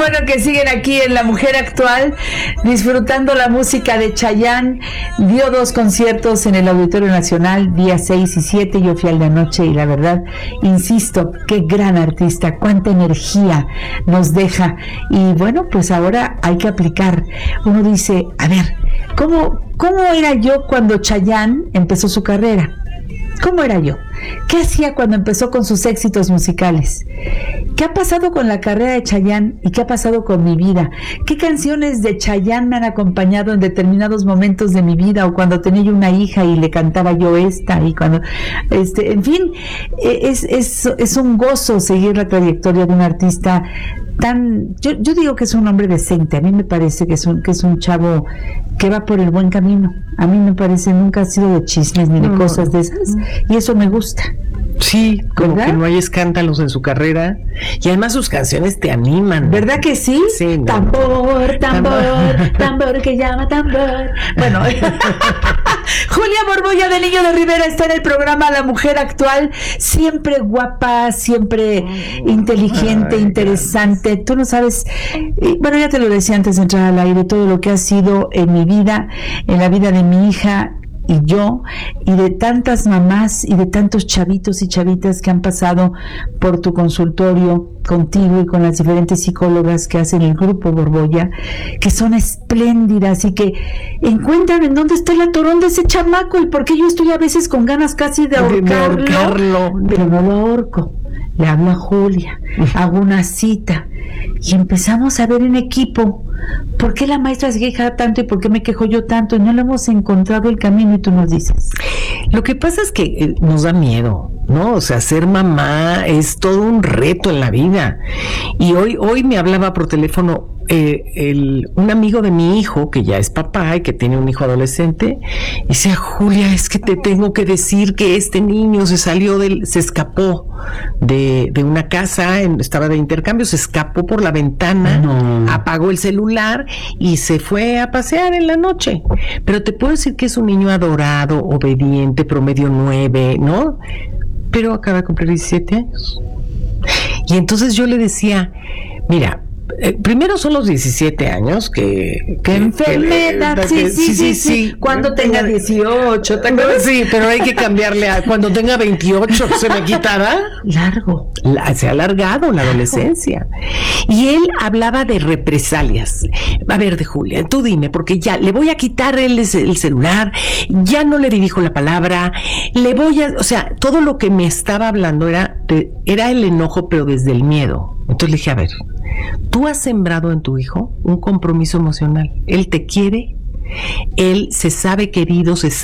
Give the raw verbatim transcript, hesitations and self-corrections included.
bueno que siguen aquí en La Mujer Actual, disfrutando la música de Chayanne. Dio dos conciertos en el Auditorio Nacional, día seis y siete. Yo fui al de anoche y la verdad, insisto, qué gran artista, cuánta energía nos deja. Y bueno, pues ahora hay que aplicar. Uno dice, a ver, ¿cómo, cómo era yo cuando Chayanne empezó su carrera? ¿Cómo era yo? ¿Qué hacía cuando empezó con sus éxitos musicales? ¿Qué ha pasado con la carrera de Chayanne y qué ha pasado con mi vida? ¿Qué canciones de Chayanne me han acompañado en determinados momentos de mi vida, o cuando tenía yo una hija y le cantaba yo esta, y cuando, este, en fin, es, es, es un gozo seguir la trayectoria de un artista tan, yo, yo digo que es un hombre decente. A mí me parece que es un, que es un chavo que va por el buen camino. A mí me parece, nunca ha sido de chismes ni de no, cosas de esas, y eso me gusta. Sí, como ¿verdad? Que no hay escándalos en su carrera, y además sus canciones te animan, ¿verdad que sí? Sí, no. Tambor, tambor, tambor que llama tambor. Bueno, Julia Borboya de Niño de Rivera está en el programa La Mujer Actual, siempre guapa, siempre inteligente, Ay, interesante. Gracias. Tú no sabes, bueno, ya te lo decía antes de entrar al aire, todo lo que ha sido en mi vida, en la vida de mi hija y yo, y de tantas mamás y de tantos chavitos y chavitas que han pasado por tu consultorio contigo y con las diferentes psicólogas que hacen el grupo Borboya, que son espléndidas y que encuentran en dónde está el atorón de ese chamaco y por qué yo estoy a veces con ganas casi de ahorcarlo, de ahorcarlo. Pero no lo ahorco. Le hablo a Julia, hago una cita y empezamos a ver en equipo por qué la maestra se queja tanto y por qué me quejo yo tanto, y no le hemos encontrado el camino. Y tú nos dices, lo que pasa es que nos da miedo, ¿no? O sea, ser mamá es todo un reto en la vida. Y hoy, hoy me hablaba por teléfono eh, el, un amigo de mi hijo, que ya es papá y que tiene un hijo adolescente, y decía, Julia, es que te tengo que decir que este niño se salió del, se escapó de, de una casa, en, estaba de intercambio, se escapó por la ventana, no. apagó el celular y se fue a pasear en la noche. Pero te puedo decir que es un niño adorado, obediente, promedio nueve, ¿no? Pero acaba de cumplir diecisiete años. Y entonces yo le decía, mira, Eh, primero son los diecisiete años que... ¡Qué enfermedad! Que, sí, sí, sí, sí, sí. Cuando tenga dieciocho. ¿Te acuerdas? Sí, pero hay que cambiarle a... Cuando tenga veintiocho, ¿se me quitará? Largo. La, se ha alargado la adolescencia. Y él hablaba de represalias. A ver, de Julia, tú dime, porque ya le voy a quitar el, el celular, ya no le dirijo la palabra, le voy a... O sea, todo lo que me estaba hablando era, de, era el enojo, pero desde el miedo. Entonces le dije, a ver, tú has sembrado en tu hijo un compromiso emocional. Él te quiere, él se sabe querido, se sabe